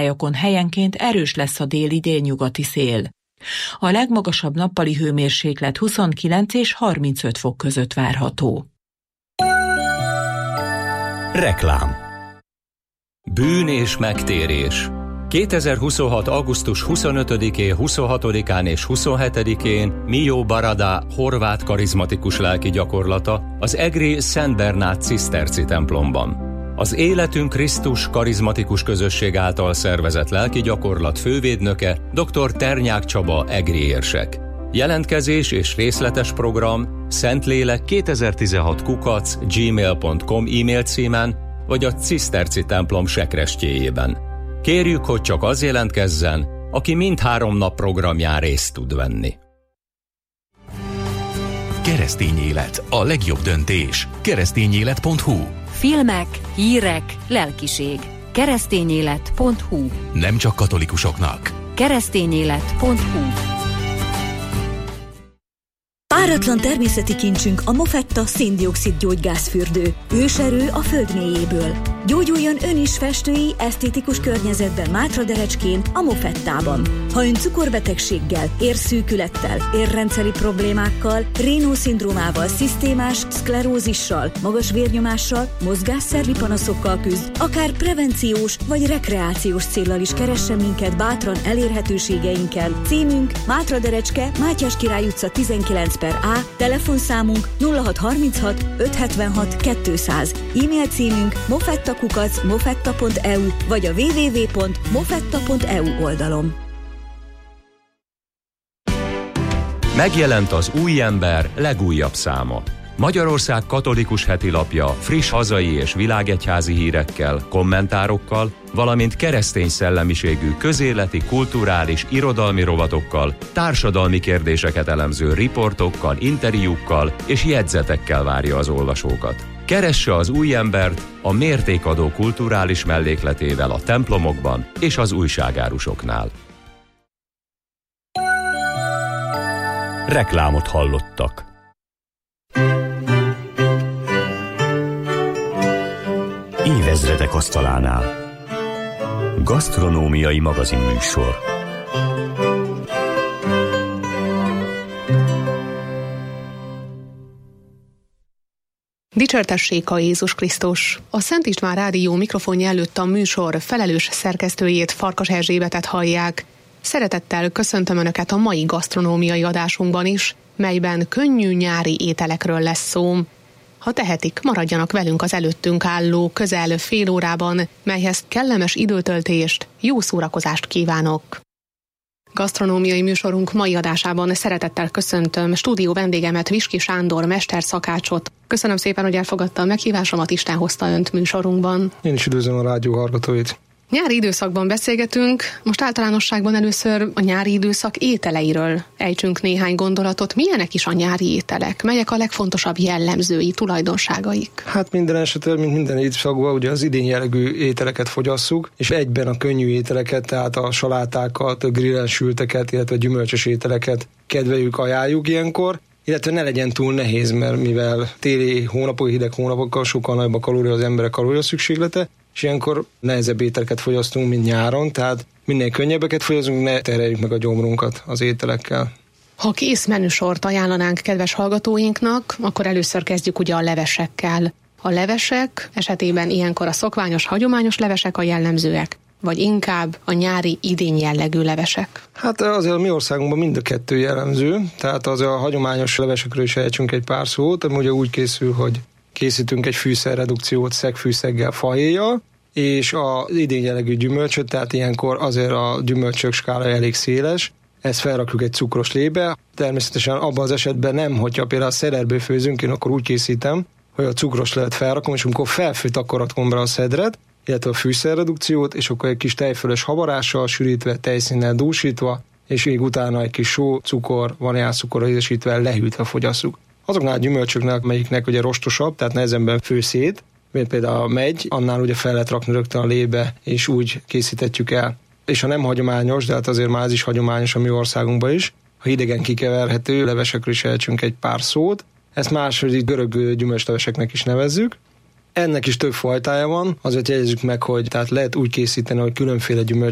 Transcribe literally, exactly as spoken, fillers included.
tájakon helyenként erős lesz a déli délnyugati szél. A legmagasabb nappali hőmérséklet huszonkilenc és harmincöt fok között várható. Reklám. Bűn és megtérés. kétezer-huszonhat. augusztus huszonötödikén, huszonhatodikán és huszonhetedikén Mio Barada horvát karizmatikus lelki gyakorlata az egri Szent Bernát ciszterci templomban. Az Életünk Krisztus karizmatikus közösség által szervezett lelki gyakorlat fővédnöke dr. Ternyák Csaba egri érsek. Jelentkezés és részletes program Szentlélek kétezer-tizenhat kukac gmail pont com e-mail címen vagy a ciszterci templom sekrestjéjében. Kérjük, hogy csak az jelentkezzen, aki mindhárom nap programján részt tud venni. Keresztény élet, a legjobb döntés. keresztényélet pont hu. Filmek, hírek, lelkiség. keresztényélet pont hu. Nem csak katolikusoknak. keresztényélet pont hu. Páratlan természeti kincsünk a Mofetta szén-dioxid gyógygázfürdő. Őserő a föld mélyéből. Gyógyuljon ön is festői, esztétikus környezetben Mátraderecskén, a Mofettában. Ha ön cukorbetegséggel, érszűkülettel, érrendszeri problémákkal, Raynaud-szindrómával, szisztémás szklerózissal, magas vérnyomással, mozgásszervi panaszokkal küzd, akár prevenciós vagy rekreációs céllal is keressen minket bátran elérhetőségeinken. Címünk Mátraderecske, Mátyás Király utca tizenkilenc per A, telefonszámunk nulla hat harminchat ötszázhetvenhat kétszáz, e-mail címünk mofettakukac mofetta pont e u vagy a double-u double-u double-u pont mofetta pont e u oldalon. Megjelent az Új Ember legújabb száma. Magyarország katolikus hetilapja friss hazai és világegyházi hírekkel, kommentárokkal, valamint keresztény szellemiségű közéleti, kulturális, irodalmi rovatokkal, társadalmi kérdéseket elemző riportokkal, interjúkkal és jegyzetekkel várja az olvasókat. Keresse az Új Embert a mértékadó kulturális mellékletével a templomokban és az újságárusoknál. Reklámot hallottak. Évezredek asztalánál. Gasztronómiai magazinműsor. Dicsértessék a Jézus Krisztus! A Szent István Rádió mikrofonja előtt a műsor felelős szerkesztőjét, Farkas Erzsébetet hallják. Szeretettel köszöntöm Önöket a mai gasztronómiai adásunkban is, melyben könnyű nyári ételekről lesz szó. Ha tehetik, maradjanak velünk az előttünk álló közel fél órában, melyhez kellemes időtöltést, jó szórakozást kívánok. Gasztronómiai műsorunk mai adásában szeretettel köszöntöm stúdió vendégemet, Viski Sándor mesterszakácsot. Köszönöm szépen, hogy elfogadta a meghívásomat, Isten hozta Önt műsorunkban. Én is üdvözlöm a rádió hallgatóit. Nyári időszakban beszélgetünk, most általánosságban először a nyári időszak ételeiről ejtsünk néhány gondolatot. Milyenek is a nyári ételek? Melyek a legfontosabb jellemzői, tulajdonságaik? Hát minden esetben, mint minden időszakban, ugye az idén jellegű ételeket fogyasszuk, és egyben a könnyű ételeket, tehát a salátákat, a grillen sülteket, illetve gyümölcsös ételeket kedveljük, ajánljuk ilyenkor, illetve ne legyen túl nehéz, mert mivel téli hónapok, hideg hónapokkal sokkal nagyobb a kalória, az emberek kalória szükséglete, és ilyenkor nehezebb ételeket fogyasztunk, mint nyáron, tehát minél könnyebbeket fogyasztunk, ne terheljük meg a gyomrunkat az ételekkel. Ha kész menüsort ajánlanánk kedves hallgatóinknak, akkor először kezdjük ugye a levesekkel. A levesek esetében ilyenkor a szokványos, hagyományos levesek a jellemzőek, vagy inkább a nyári idény jellegű levesek? Hát azért a mi országunkban mind a kettő jellemző, tehát az a hagyományos levesekről is ejtsünk egy pár szót, ami ugye úgy készül, hogy készítünk egy fűszerredukciót szegfűszeggel, fahéjjal, és az idény jellegű gyümölcsöt, tehát ilyenkor azért a gyümölcsök skálája elég széles, ezt felrakjuk egy cukros lébe. Természetesen abban az esetben nem, hogyha például a szederből főzünk, én akkor úgy készítem, hogy a cukros levet felrakom, és amikor felfőtt, akkor rakom be a szedret, illetve a fűszerredukciót, és akkor egy kis tejfölös habarással sűrítve, tejszínnel dúsítva, és még utána egy kis só, cukor, vaníliászukorral ízesítve, lehűtve fogyasszuk. Azoknál a gyümölcsöknek, melyiknek ugye rostosabb, tehát nehezenben fő szét, mint például a megy, annál ugye fel lehet rakni rögtön a lébe, és úgy készíthetjük el. És ha nem hagyományos, de hát azért már ez is hagyományos a mi országunkban is, ha hidegen kikeverhető levesekről is ejtsünk egy pár szót, ezt második görög gyümölcsleveseknek is nevezzük. Ennek is több fajtája van, azért jegyezzük meg, hogy tehát lehet úgy készíteni, hogy különféle gyümölcs